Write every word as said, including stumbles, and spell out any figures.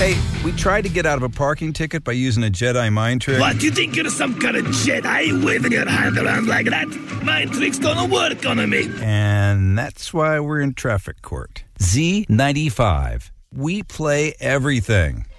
Hey, we tried to get out of a parking ticket by using a Jedi mind trick. What, you think you're some kind of Jedi waving your hand around like that? Mind tricks gonna work on me. And that's why we're in traffic court. Z ninety-five. We play everything.